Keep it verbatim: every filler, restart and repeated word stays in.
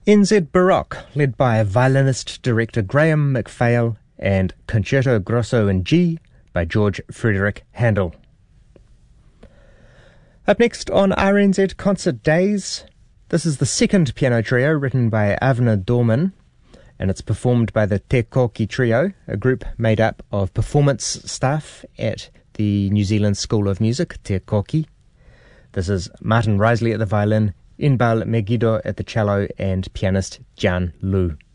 N Z Baroque, led by violinist-director Graham McPhail, and Concerto Grosso in G by George Frederick Handel. Up next on R N Z Concert Days, this is the second piano trio written by Avner Dorman, and it's performed by the Te Koki Trio, a group made up of performance staff at the New Zealand School of Music, Te Koki. This is Martin Risley at the violin, Inbal Megiddo at the cello, and pianist Jan Lu.